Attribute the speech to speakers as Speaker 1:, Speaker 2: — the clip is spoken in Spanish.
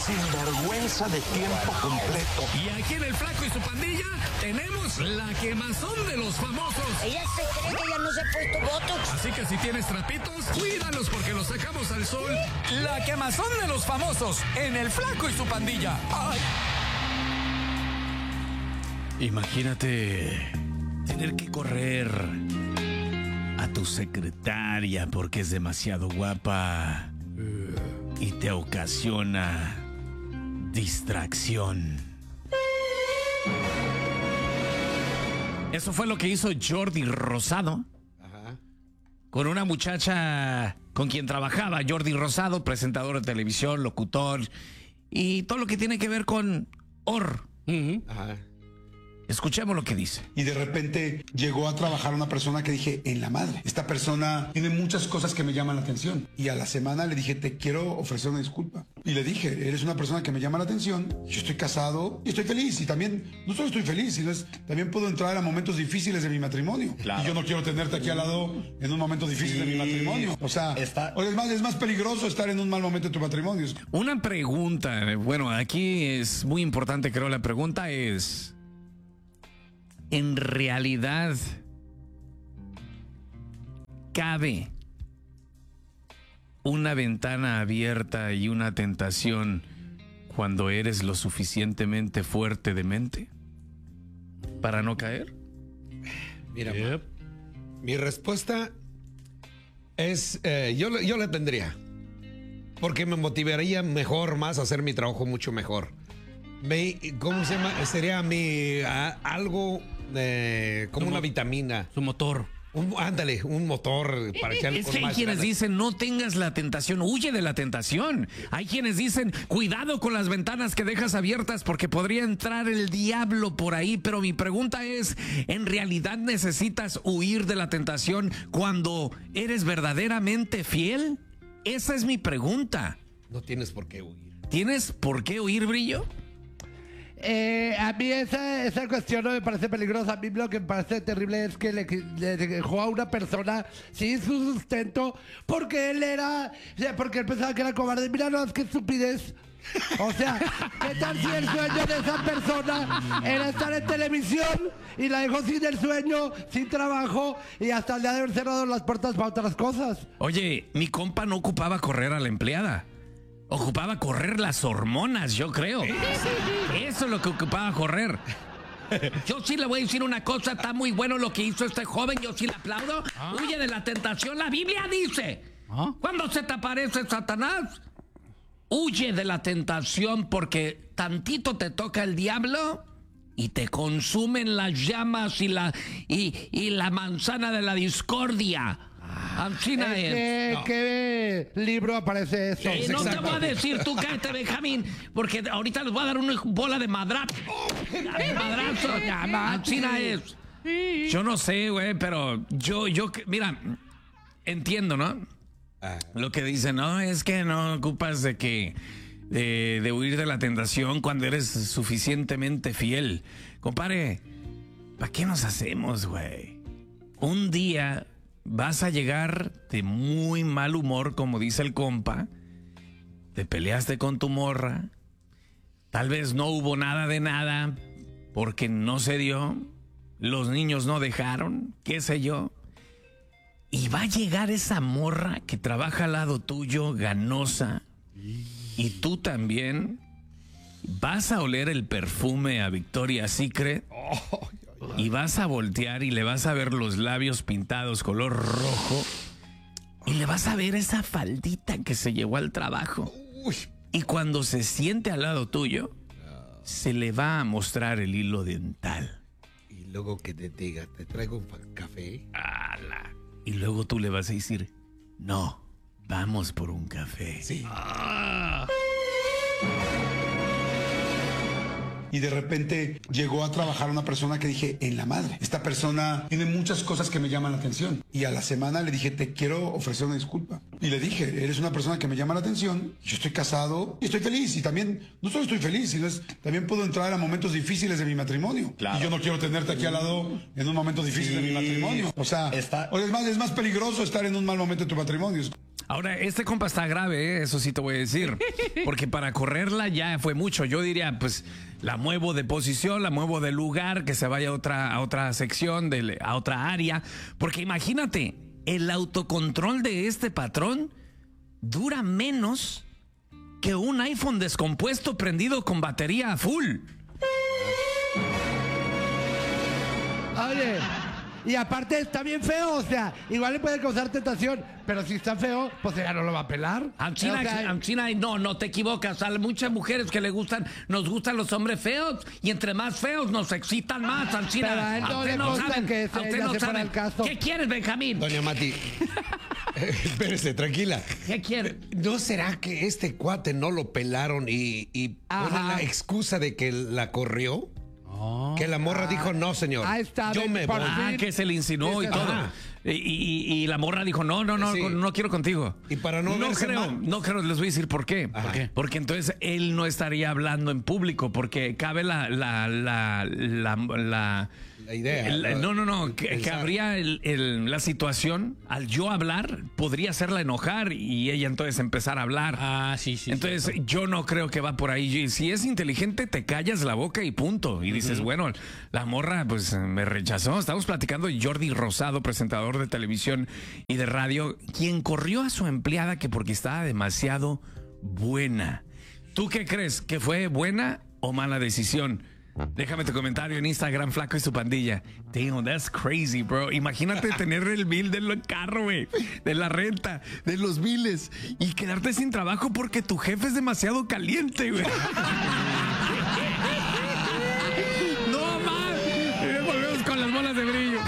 Speaker 1: sinvergüenza de tiempo completo.
Speaker 2: Y aquí en El Flaco y su pandilla tenemos la quemazón de los famosos.
Speaker 3: Ella se cree que ya no se ha puesto botox.
Speaker 2: Así que si tienes trapitos, cuídalos porque los sacamos al sol. La quemazón de los famosos en El Flaco y su pandilla. ¡Ay! Imagínate tener que correr a tu secretaria porque es demasiado guapa y te ocasiona distracción. Eso fue lo que hizo Jordi Rosado.
Speaker 4: Ajá.
Speaker 2: Con una muchacha con quien trabajaba, Jordi Rosado, presentador de televisión, locutor y todo lo que tiene que ver con
Speaker 4: Ajá.
Speaker 2: Escuchemos lo que dice.
Speaker 5: Y de repente llegó a trabajar una persona que dije, en la madre. Esta persona tiene muchas cosas que me llaman la atención. Y a la semana le dije, te quiero ofrecer una disculpa. Y le dije, eres una persona que me llama la atención. Yo estoy casado y estoy feliz. Y también, no solo estoy feliz, sino también puedo entrar a momentos difíciles de mi matrimonio.
Speaker 4: Claro.
Speaker 5: Y yo no quiero tenerte aquí al lado en un momento difícil de mi matrimonio. O sea, es más peligroso estar en un mal momento de tu matrimonio.
Speaker 2: Una pregunta, bueno, aquí es muy importante, creo, la pregunta es... ¿En realidad cabe una ventana abierta y una tentación cuando eres lo suficientemente fuerte de mente para no caer?
Speaker 4: Mira, mi respuesta es, yo la tendría. Porque me motivaría más a hacer mi trabajo mucho mejor. ¿Cómo se llama? Sería algo como una vitamina.
Speaker 2: Su motor.
Speaker 4: Ándale, un motor para echarle.
Speaker 2: Es que hay quienes dicen no tengas la tentación, huye de la tentación. Hay quienes dicen cuidado con las ventanas que dejas abiertas porque podría entrar el diablo por ahí. Pero mi pregunta es, ¿en realidad necesitas huir de la tentación cuando eres verdaderamente fiel? Esa es mi pregunta.
Speaker 4: No tienes por qué huir.
Speaker 2: ¿Tienes por qué huir, Brillo?
Speaker 6: A mí esa cuestión no me parece peligrosa. A mí lo que me parece terrible es que le dejó a una persona sin su sustento porque porque él pensaba que era cobarde. Mira, no, es que estupidez. O sea, ¿qué tal si el sueño de esa persona era estar en televisión y la dejó sin el sueño, sin trabajo y hasta le ha de haber cerrado las puertas para otras cosas?
Speaker 2: Oye, mi compa no ocupaba correr a la empleada. Ocupaba correr las hormonas, yo creo. Eso es lo que ocupaba correr. Yo sí le voy a decir una cosa, está muy bueno lo que hizo este joven, yo sí le aplaudo. Huye de la tentación, la Biblia dice. Cuando se te aparece Satanás, huye de la tentación porque tantito te toca el diablo y te consumen las llamas y la manzana de la discordia. Anchina es.
Speaker 6: ¿Qué libro aparece eso?
Speaker 2: No te voy a decir, tú cállate, Benjamín, porque ahorita les voy a dar una bola de madrazo. Anchina es. Yo no sé, güey, pero yo, mira, entiendo, ¿no? Lo que dicen, no, es que no ocupas de huir de la tentación cuando eres suficientemente fiel. Compadre, ¿para qué nos hacemos, güey? Un día vas a llegar de muy mal humor, como dice el compa. Te peleaste con tu morra. Tal vez no hubo nada de nada porque no se dio. Los niños no dejaron, qué sé yo. Y va a llegar esa morra que trabaja al lado tuyo, ganosa. Y tú también vas a oler el perfume a Victoria's Secret. Y vas a voltear y le vas a ver los labios pintados color rojo. Y le vas a ver esa faldita que se llevó al trabajo. Y cuando se siente al lado tuyo, se le va a mostrar el hilo dental.
Speaker 4: Y luego que te diga, ¿te traigo un café?
Speaker 2: ¡Hala! Y luego tú le vas a decir, no, vamos por un café.
Speaker 4: Sí.
Speaker 5: Y de repente llegó a trabajar una persona que dije, en la madre. Esta persona tiene muchas cosas que me llaman la atención. Y a la semana le dije, te quiero ofrecer una disculpa. Y le dije, eres una persona que me llama la atención. Yo estoy casado y estoy feliz. Y también, no solo estoy feliz, sino también puedo entrar a momentos difíciles de mi matrimonio.
Speaker 4: Claro.
Speaker 5: Y yo no quiero tenerte aquí al lado en un momento difícil de mi matrimonio. O sea, es más peligroso estar en un mal momento de tu matrimonio.
Speaker 2: Ahora, este compa está grave, eso sí te voy a decir. Porque para correrla ya fue mucho. Yo diría, pues, la muevo de posición, la muevo de lugar, que se vaya a otra sección, a otra área. Porque imagínate, el autocontrol de este patrón dura menos que un iPhone descompuesto prendido con batería a full.
Speaker 6: Oye, y aparte está bien feo, o sea, igual le puede causar tentación, pero si está feo, pues ella no lo va a pelar.
Speaker 2: China, no te equivocas. A muchas mujeres que nos gustan los hombres feos y entre más feos nos excitan más, China.
Speaker 6: Pero a él no le consta que ella se fuera al caso.
Speaker 2: ¿Qué quieres, Benjamín?
Speaker 4: Doña Mati, espérese, tranquila.
Speaker 2: ¿Qué quieres?
Speaker 4: ¿No será que este cuate no lo pelaron y pone la excusa de que la corrió? Que la morra dijo, no, señor,
Speaker 6: ahí está,
Speaker 4: yo me voy.
Speaker 2: Que se le insinuó y todo. Y la morra dijo, no,
Speaker 4: Sí.
Speaker 2: no quiero contigo.
Speaker 4: Y para no verse mal.
Speaker 2: No creo, les voy a decir por qué.
Speaker 4: ¿Por qué?
Speaker 2: Porque entonces él no estaría hablando en público, porque cabe la
Speaker 4: idea.
Speaker 2: Que habría la situación, al yo hablar, podría hacerla enojar y ella entonces empezar a hablar.
Speaker 1: Sí.
Speaker 2: Entonces,
Speaker 1: cierto.
Speaker 2: yo no creo que va por ahí. Si es inteligente, te callas la boca y punto. Y dices, bueno, la morra, pues me rechazó. Estamos platicando de Jordi Rosado, presentador de televisión y de radio, quien corrió a su empleada que porque estaba demasiado buena. ¿Tú qué crees? ¿Que fue buena o mala decisión? Déjame tu comentario en Instagram, Flaco y su pandilla. Damn, that's crazy, bro. Imagínate tener el bill del carro, güey, de la renta, de los biles y quedarte sin trabajo porque tu jefe es demasiado caliente, güey.